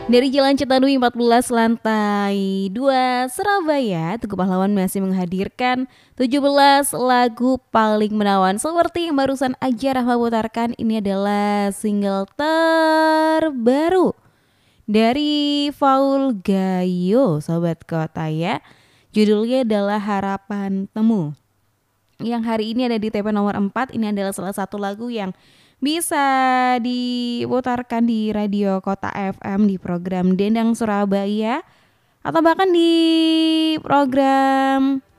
Dari Jalan Cetanui 14 lantai 2 Surabaya, Tugu Pahlawan masih menghadirkan 17 lagu paling menawan. Seperti yang barusan aja Rahma putarkan, ini adalah single terbaru dari Faul Gayo, Sobat Kota ya. Judulnya adalah Harapan Temu. Yang hari ini ada di TP nomor 4. Ini adalah salah satu lagu yang bisa diputarkan di Radio Kota FM di program Dendang Surabaya atau bahkan di program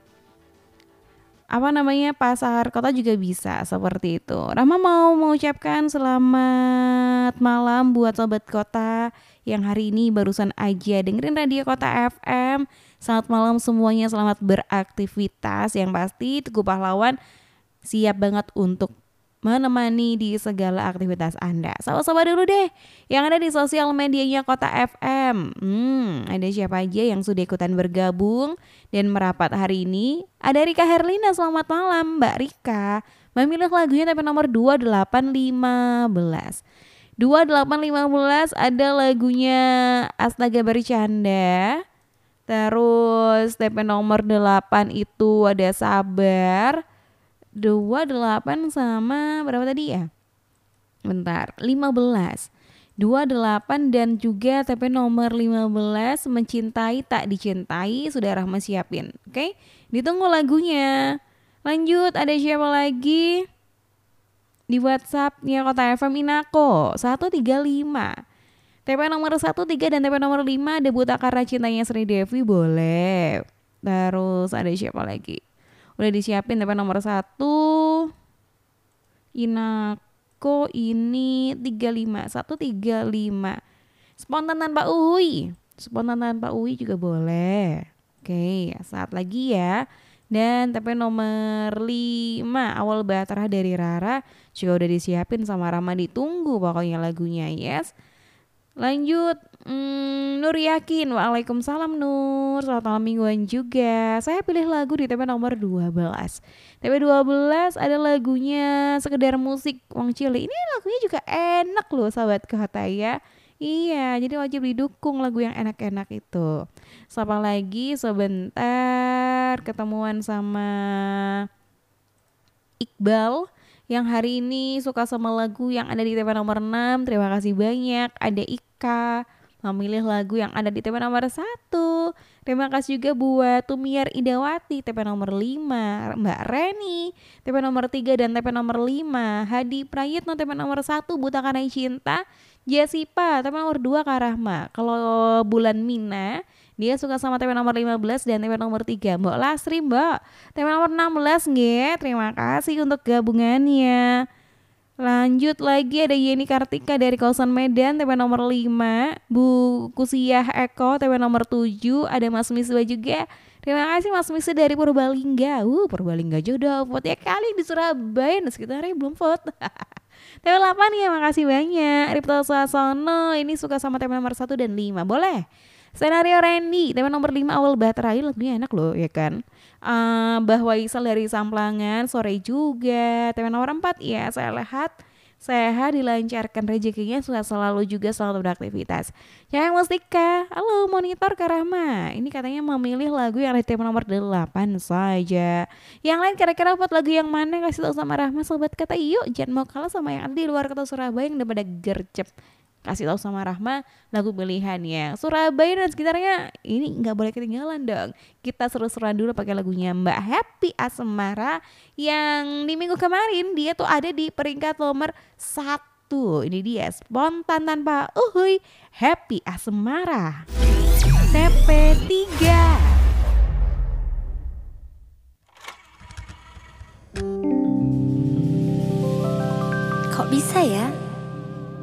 Pasar Kota juga bisa seperti itu. Rama mau mengucapkan selamat malam buat Sobat Kota yang hari ini barusan aja dengerin Radio Kota FM. Selamat malam semuanya, selamat beraktivitas. Yang pasti Tugu Pahlawan siap banget untuk menemani di segala aktivitas Anda. Sapa-sapa dulu deh yang ada di sosial medianya Kota FM. Ada siapa aja yang sudah ikutan bergabung dan merapat hari ini? Ada Rika Herlina, selamat malam Mbak Rika. Memilih lagunya tapi nomor 2815. 2815 ada lagunya Astaga Bercanda. Terus TP nomor 8 itu ada Sabar. 28 sama berapa tadi ya? Bentar, 15. 28 dan juga TP nomor 15 Mencintai Tak Dicintai sudah Rahma siapin. Oke, ditunggu lagunya. Lanjut, ada siapa lagi? Di WhatsAppnya Kota FM Inako 135. TP nomor 13 dan TP nomor 5 ada Buta Karena Cintanya Sri Devi boleh. Terus ada siapa lagi? Udah disiapin TP nomor 1 Inako ini 35 135. Spontan tanpa Uhui. Spontan tanpa Uhui juga boleh. Oke, saat lagi ya. Dan TP nomor 5 Awal Bahtera dari Rara juga udah disiapin sama Rama, ditunggu pokoknya lagunya, yes. Lanjut, Nur Yakin. Waalaikumsalam Nur, selamat malam mingguan juga. Saya pilih lagu di TP nomor 12. TP 12 ada lagunya Sekedar Musik Wong Cili. Ini lagunya juga enak loh Sahabat Kota ya. Iya, jadi wajib didukung lagu yang enak-enak itu. Siapa lagi sebentar ketemuan sama Iqbal yang hari ini suka sama lagu yang ada di TP nomor 6. Terima kasih banyak. Ada Ika memilih lagu yang ada di TP nomor 1. Terima kasih juga buat Tumiar Idawati TP nomor 5, Mbak Reni TP nomor 3 dan TP nomor 5, Hadi Prayitno TP nomor 1 Buta Karena Cinta, Jasipa TP nomor 2 Karahma. Kalau Bulan Mina dia suka sama TP nomor 15 dan TP nomor 3 Mbak Lasri Mbak TP nomor 16 nge. Terima kasih untuk gabungannya. Lanjut lagi ada Yeni Kartika dari kawasan Medan TP nomor 5, Bu Kusiah Eko TP nomor 7, ada Mas Miswa juga. Terima kasih Mas Miswa dari Purbalingga. Purbalingga jodoh vote ya kali di Surabaya dan sekitarnya belum vote. TP 8 ya, makasih banyak. Ripto Sasono ini suka sama TP nomor 1 dan 5. Boleh. Senario Randy TP nomor 5 Awal Bahtera, lagunya enak loh ya kan. Bahwa Isal dari Samplangan sore juga. TP nomor 4 ya, saya lihat sehat dilancarkan rezekinya, suka selalu juga selalu beraktivitas. Yang Mustika, halo Monitor Karahma. Ini katanya memilih lagu yang ada TP nomor 8 saja. Yang lain kira-kira buat lagu yang mana, kasih tahu sama Rahma Sobat Kata. Yuk jangan mau kalah sama yang ada di luar kota Surabaya yang udah pada gercep. Kasih tahu sama Rahma lagu pilihannya. Surabaya dan sekitarnya ini nggak boleh ketinggalan dong. Kita seru-seruan dulu pakai lagunya Mbak Happy Asmara yang di minggu kemarin dia tuh ada di peringkat nomor 1. Ini dia Spontan Tanpa Uhui, Happy Asmara. TP 3. Kok bisa ya?